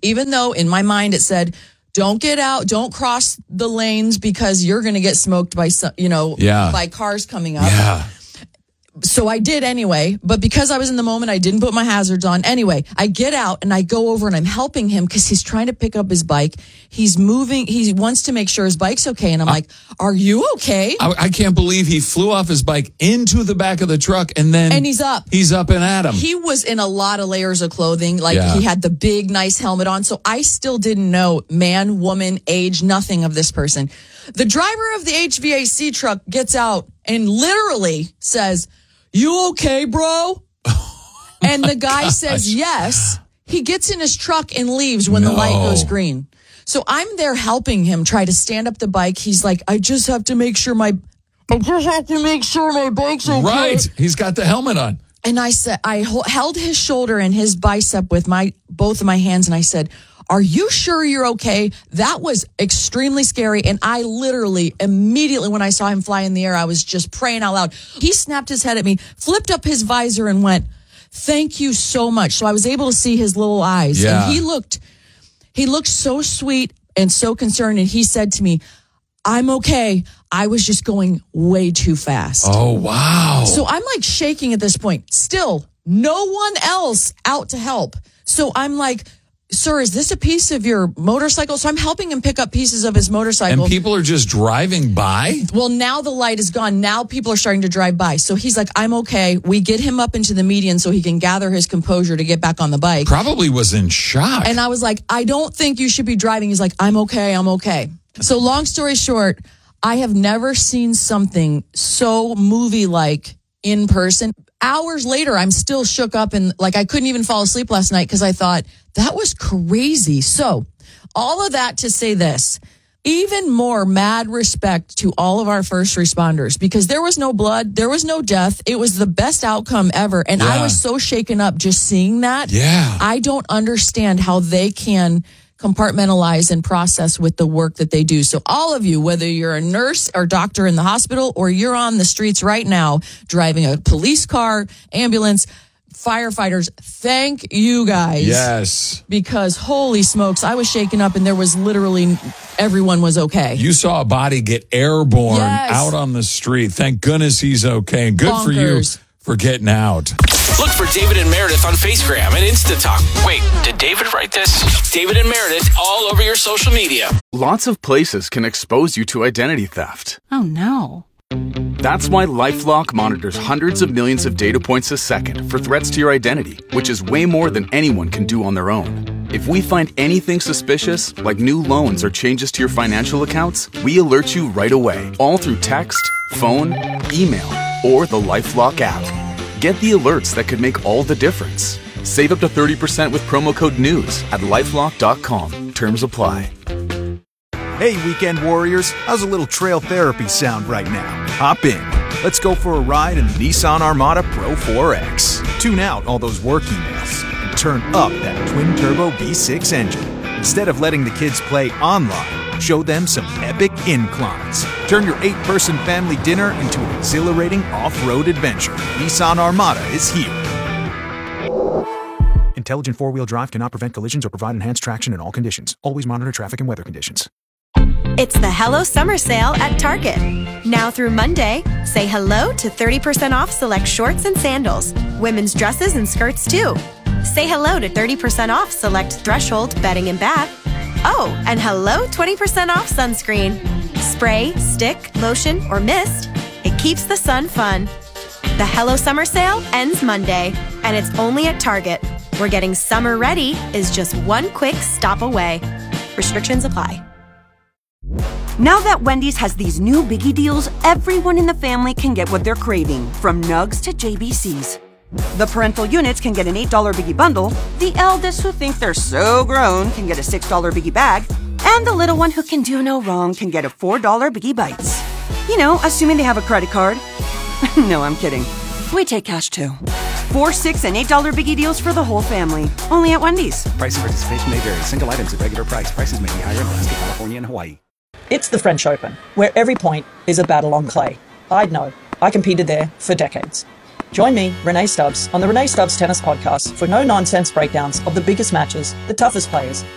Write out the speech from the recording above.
even though in my mind it said, don't get out, don't cross the lanes because you're going to get smoked by by cars coming up. Yeah. So I did anyway, but because I was in the moment, I didn't put my hazards on. Anyway, I get out and I go over and I'm helping him because he's trying to pick up his bike. He's moving. He wants to make sure his bike's okay. And I'm like, are you okay? I can't believe he flew off his bike into the back of the truck and he's up. He's up and at him. He was in a lot of layers of clothing. He had the big, nice helmet on. So I still didn't know man, woman, age, nothing of this person. The driver of the HVAC truck gets out and literally says, you okay, bro? And the guy says yes. He gets in his truck and leaves when the light goes green. So I'm there helping him try to stand up the bike. He's like, I just have to make sure my bike's okay. Right. He's got the helmet on. And I said, I held his shoulder and his bicep with both of my hands. And I said, are you sure you're okay? That was extremely scary. And I literally, immediately when I saw him fly in the air, I was just praying out loud. He snapped his head at me, flipped up his visor and went, thank you so much. So I was able to see his little eyes. Yeah. And he looked so sweet and so concerned. And he said to me, I'm okay. I was just going way too fast. Oh, wow. So I'm like shaking at this point. Still, no one else out to help. So I'm like, sir, is this a piece of your motorcycle? So I'm helping him pick up pieces of his motorcycle. And people are just driving by? Well, now the light is gone. Now people are starting to drive by. So he's like, I'm okay. We get him up into the median so he can gather his composure to get back on the bike. Probably was in shock. And I was like, I don't think you should be driving. He's like, I'm okay. So long story short, I have never seen something so movie-like in person. Hours later, I'm still shook up and I couldn't even fall asleep last night because I thought that was crazy. So all of that to say this, even more mad respect to all of our first responders because there was no blood. There was no death. It was the best outcome ever. And I was so shaken up just seeing that. Yeah. I don't understand how they can compartmentalize and process with the work that they do. So all of you, whether you're a nurse or doctor in the hospital or you're on the streets right now driving a police car, ambulance, firefighters, thank you guys. Yes. Because holy smokes, I was shaken up and there was literally everyone was okay. You saw a body get airborne out on the street. Thank goodness he's okay. And good for you for getting out. Look for David and Meredith on Facegram and InstaTalk. Wait, did David write this? David and Meredith all over your social media. Lots of places can expose you to identity theft. Oh, no. That's why LifeLock monitors hundreds of millions of data points a second for threats to your identity, which is way more than anyone can do on their own. If we find anything suspicious, like new loans or changes to your financial accounts, we alert you right away, all through text, phone, email, or the LifeLock app. Get the alerts that could make all the difference. Save up to 30% with promo code NEWS at LifeLock.com. Terms apply. Hey, weekend warriors, how's a little trail therapy sound right now? Hop in. Let's go for a ride in the Nissan Armada Pro 4X. Tune out all those work emails and turn up that twin-turbo V6 engine. Instead of letting the kids play online, show them some epic inclines. Turn your 8-person family dinner into an exhilarating off-road adventure. Nissan Armada is here. Intelligent four-wheel drive cannot prevent collisions or provide enhanced traction in all conditions. Always monitor traffic and weather conditions. It's the Hello Summer Sale at Target. Now through Monday, say hello to 30% off select shorts and sandals. Women's dresses and skirts too. Say hello to 30% off select Threshold bedding and bath. Oh, and hello 20% off sunscreen. Spray, stick, lotion, or mist. It keeps the sun fun. The Hello Summer Sale ends Monday, and it's only at Target, where getting summer ready is just one quick stop away. Restrictions apply. Now that Wendy's has these new biggie deals, everyone in the family can get what they're craving, from nugs to JBCs. The parental units can get an $8 biggie bundle, the eldest who think they're so grown can get a $6 biggie bag, and the little one who can do no wrong can get a $4 biggie bites. You know, assuming they have a credit card. No, I'm kidding. We take cash too. 4, 6, and $8 biggie deals for the whole family. Only at Wendy's. Price and participation may vary. Single items at regular price. Prices may be higher in Alaska, California, and Hawaii. It's the French Open, where every point is a battle on clay. I'd know. I competed there for decades. Join me, Renee Stubbs, on the Renee Stubbs Tennis Podcast for no-nonsense breakdowns of the biggest matches, the toughest players,